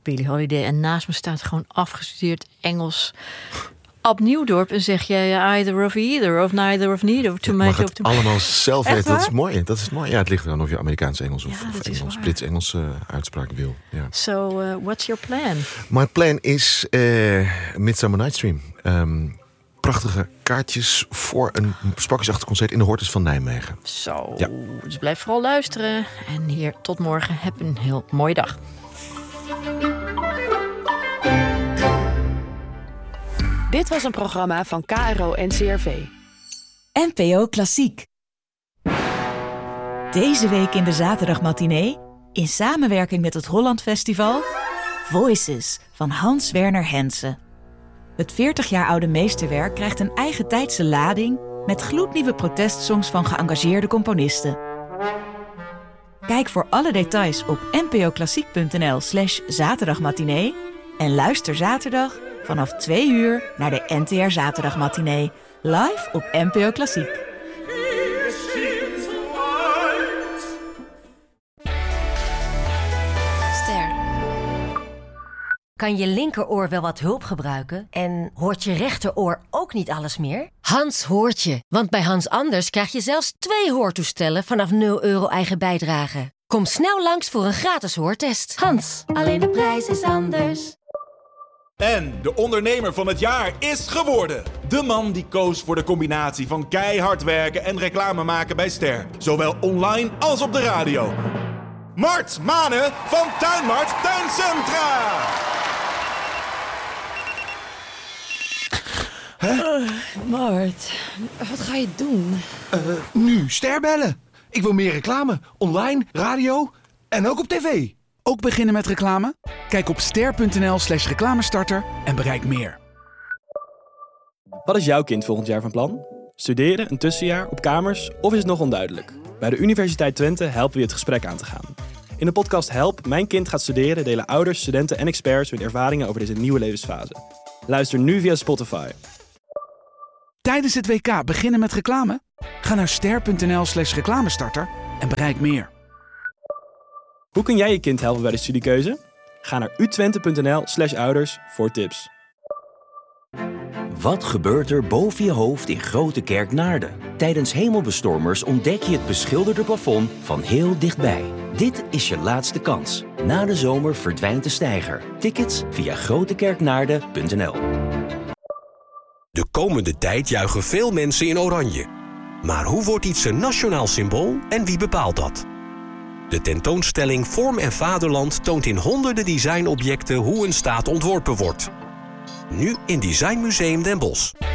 Billie Holiday. En naast me staat gewoon afgestudeerd Engels Ab Nieuwdorp. En zeg jij either of either of neither of neither. Je mag het allemaal zelf weten. waar? Dat is mooi. Ja, het ligt eraan of je Amerikaans-Engels of Engels, Brits-Engels uitspraak wil. Ja. So, what's your plan? My plan is Midsummer Night's Dream. Prachtige kaartjes voor een sprookjesachtig concert in de Hortus van Nijmegen. Zo, Ja. dus blijf vooral luisteren. En hier, tot morgen. Heb een heel mooie dag. Dit was een programma van KRO-NCRV. NPO Klassiek. Deze week in de zaterdagmatinee, in samenwerking met het Holland Festival, Voices van Hans Werner Henze. Het 40 jaar oude meesterwerk krijgt een eigen tijdse lading met gloednieuwe protestsongs van geëngageerde componisten. Kijk voor alle details op npoklassiek.nl/zaterdagmatinee en luister zaterdag vanaf 2 uur naar de NTR Zaterdagmatinee, live op NPO Klassiek. Ster. Kan je linkeroor wel wat hulp gebruiken? En hoort je rechteroor ook niet alles meer? Hans hoort je, want bij Hans Anders krijg je zelfs 2 hoortoestellen vanaf €0 eigen bijdrage. Kom snel langs voor een gratis hoortest. Hans, alleen de prijs is anders. En de ondernemer van het jaar is geworden. De man die koos voor de combinatie van keihard werken en reclame maken bij Ster. Zowel online als op de radio. Mart Manen van Tuinmart Tuincentra. Mart, wat ga je doen? Nu Ster bellen. Ik wil meer reclame. Online, radio en ook op tv. Ook beginnen met reclame? Kijk op ster.nl/reclamestarter en bereik meer. Wat is jouw kind volgend jaar van plan? Studeren, een tussenjaar, op kamers of is het nog onduidelijk? Bij de Universiteit Twente helpen we je het gesprek aan te gaan. In de podcast Help, mijn kind gaat studeren delen ouders, studenten en experts hun ervaringen over deze nieuwe levensfase. Luister nu via Spotify. Tijdens het WK beginnen met reclame? Ga naar ster.nl/reclamestarter en bereik meer. Hoe kun jij je kind helpen bij de studiekeuze? Ga naar utwente.nl/ouders voor tips. Wat gebeurt er boven je hoofd in Grote Kerk Naarden? Tijdens hemelbestormers ontdek je het beschilderde plafond van heel dichtbij. Dit is je laatste kans. Na de zomer verdwijnt de steiger. Tickets via grotekerknaarden.nl. De komende tijd juichen veel mensen in oranje. Maar hoe wordt iets een nationaal symbool en wie bepaalt dat? De tentoonstelling Vorm en Vaderland toont in honderden designobjecten hoe een staat ontworpen wordt. Nu in Design Museum Den Bosch.